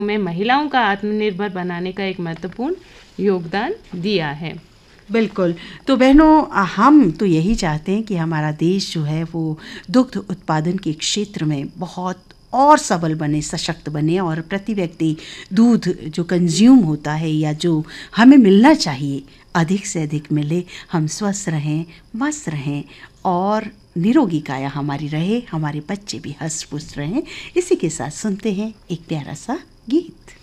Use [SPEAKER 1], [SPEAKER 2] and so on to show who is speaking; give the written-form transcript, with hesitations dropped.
[SPEAKER 1] में महिलाओं का आत्मनिर्भर बनाने का एक महत्वपूर्ण योगदान दिया है।
[SPEAKER 2] बिल्कुल। तो बहनों, हम तो यही चाहते हैं कि हमारा देश जो है वो दुग्ध उत्पादन के क्षेत्र में बहुत और सबल बने, सशक्त बने, और प्रति व्यक्ति दूध जो कंज्यूम होता है या जो हमें मिलना चाहिए अधिक से अधिक मिले। हम स्वस्थ रहें, मस्त रहें और निरोगी काया हमारी रहे, हमारे बच्चे भी हष्ट पुष्ट रहें। इसी के साथ सुनते हैं एक प्यारा सा गीत।